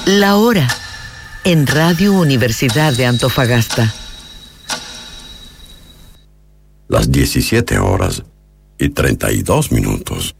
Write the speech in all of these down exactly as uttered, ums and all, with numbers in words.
La hora en Radio Universidad de Antofagasta. Las diecisiete horas y treinta y dos minutos.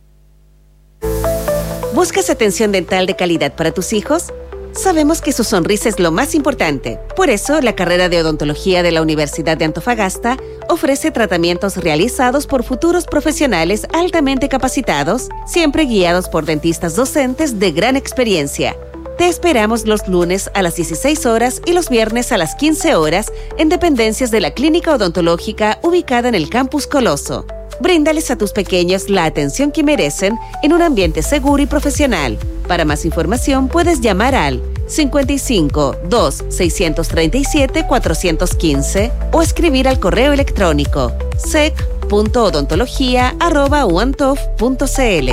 ¿Buscas atención dental de calidad para tus hijos? Sabemos que su sonrisa es lo más importante. Por eso, la carrera de odontología de la Universidad de Antofagasta ofrece tratamientos realizados por futuros profesionales altamente capacitados, siempre guiados por dentistas docentes de gran experiencia. Te esperamos los lunes a las dieciséis horas y los viernes a las quince horas en dependencias de la Clínica Odontológica ubicada en el Campus Coloso. Bríndales a tus pequeños la atención que merecen en un ambiente seguro y profesional. Para más información puedes llamar al cincuenta y cinco, dos, seiscientos treinta y siete, cuatrocientos quince o escribir al correo electrónico sec punto odontología arroba uantof punto cl.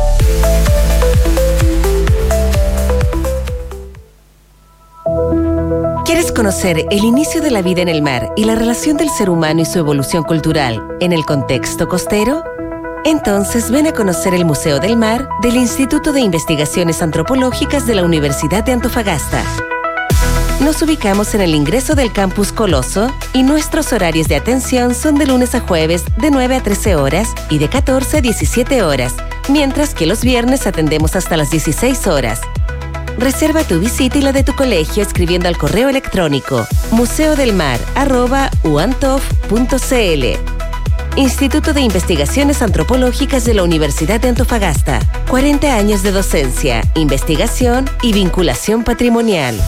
¿Quieres conocer el inicio de la vida en el mar y la relación del ser humano y su evolución cultural en el contexto costero? Entonces ven a conocer el Museo del Mar del Instituto de Investigaciones Antropológicas de la Universidad de Antofagasta. Nos ubicamos en el ingreso del Campus Coloso y nuestros horarios de atención son de lunes a jueves de nueve a trece horas y de catorce a diecisiete horas, mientras que los viernes atendemos hasta las dieciséis horas. Reserva tu visita y la de tu colegio escribiendo al correo electrónico museo del mar arroba uantof punto cl. Instituto de Investigaciones Antropológicas de la Universidad de Antofagasta. cuarenta años de docencia, investigación y vinculación patrimonial.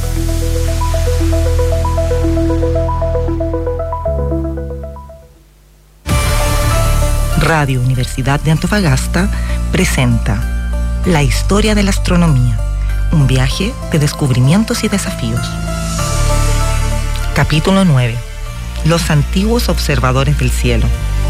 Radio Universidad de Antofagasta presenta La historia de la astronomía. Un viaje de descubrimientos y desafíos. Capítulo nueve. Los antiguos observadores del cielo.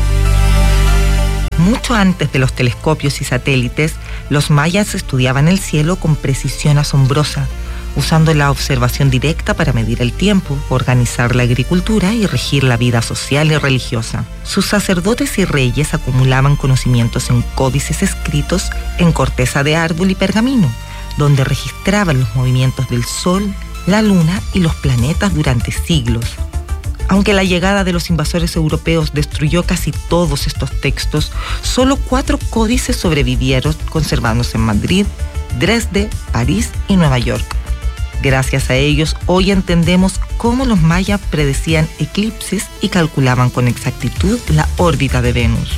Mucho antes de los telescopios y satélites, los mayas estudiaban el cielo con precisión asombrosa, usando la observación directa para medir el tiempo, organizar la agricultura y regir la vida social y religiosa. Sus sacerdotes y reyes acumulaban conocimientos en códices escritos en corteza de árbol y pergamino, donde registraban los movimientos del Sol, la Luna y los planetas durante siglos. Aunque la llegada de los invasores europeos destruyó casi todos estos textos, solo cuatro códices sobrevivieron, conservándose en Madrid, Dresde, París y Nueva York. Gracias a ellos, hoy entendemos cómo los mayas predecían eclipses y calculaban con exactitud la órbita de Venus.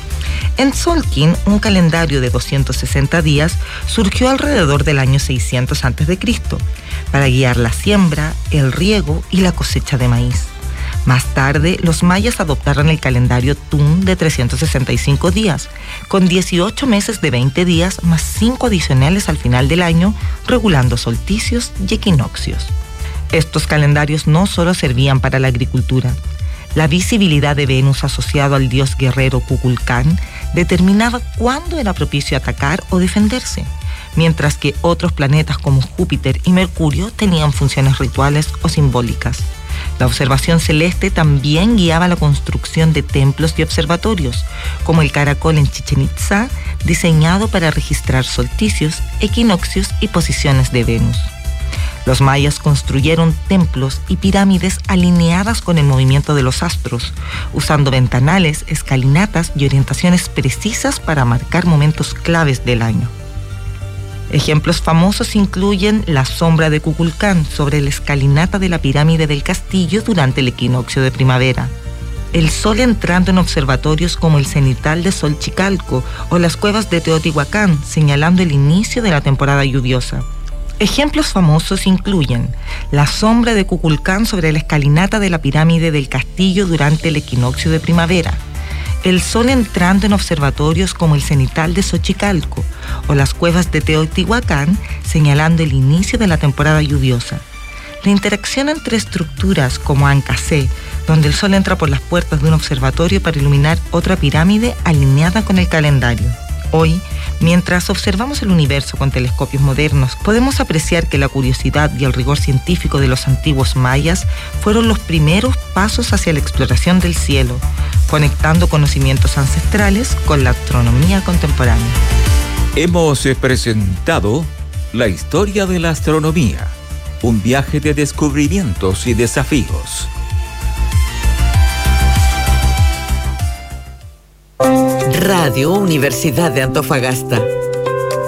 En Tzolk'in, un calendario de doscientos sesenta días surgió alrededor del año seiscientos antes de Cristo para guiar la siembra, el riego y la cosecha de maíz. Más tarde, los mayas adoptaron el calendario Tun de trescientos sesenta y cinco días, con dieciocho meses de veinte días más cinco adicionales al final del año, regulando solsticios y equinoccios. Estos calendarios no solo servían para la agricultura. La visibilidad de Venus asociado al dios guerrero Kukulcán determinaba cuándo era propicio atacar o defenderse, mientras que otros planetas como Júpiter y Mercurio tenían funciones rituales o simbólicas. La observación celeste también guiaba la construcción de templos y observatorios, como el Caracol en Chichén Itzá, diseñado para registrar solsticios, equinoccios y posiciones de Venus. Los mayas construyeron templos y pirámides alineadas con el movimiento de los astros, usando ventanales, escalinatas y orientaciones precisas para marcar momentos claves del año. Ejemplos famosos incluyen la sombra de Kukulcán sobre la escalinata de la pirámide del castillo durante el equinoccio de primavera, el sol entrando en observatorios como el cenital de Xochicalco o las cuevas de Teotihuacán, señalando el inicio de la temporada lluviosa. Ejemplos famosos incluyen la sombra de Kukulcán sobre la escalinata de la pirámide del castillo durante el equinoccio de primavera, el sol entrando en observatorios como el cenital de Xochicalco o las cuevas de Teotihuacán, señalando el inicio de la temporada lluviosa. La interacción entre estructuras como Ancasé, donde el sol entra por las puertas de un observatorio para iluminar otra pirámide alineada con el calendario. Hoy, mientras observamos el universo con telescopios modernos, podemos apreciar que la curiosidad y el rigor científico de los antiguos mayas fueron los primeros pasos hacia la exploración del cielo, conectando conocimientos ancestrales con la astronomía contemporánea. Hemos presentado la historia de la astronomía. Un viaje de descubrimientos y desafíos. Radio Universidad de Antofagasta.